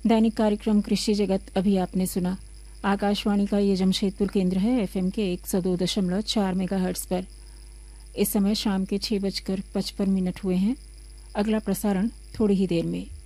दैनिक कार्यक्रम कृषि जगत अभी आपने सुना। आकाशवाणी का ये जमशेदपुर केंद्र है एफएम के 102.4 मेगाहर्ट्ज पर। इस समय शाम के 6:55 हुए हैं। अगला प्रसारण थोड़ी ही देर में।